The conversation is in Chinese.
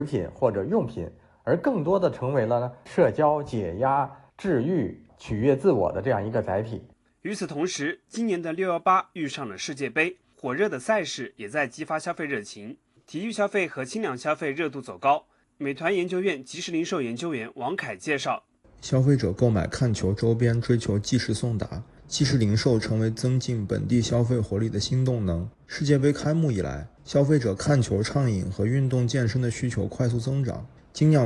品或者用品，而更多的成为了社交、解压、治愈、取悦自我的这样一个载体。 与此同时，今年的618遇上了世界杯，火热的赛事也在激发消费热情，体育消费和轻量消费热度走高。美团研究院即时零售研究员王凯介绍， 消费者购买看球周边追求即时送达，即时零售成为增进本地消费活力的新动能。世界杯开幕以来，消费者看球畅饮和运动健身的需求快速增长，精酿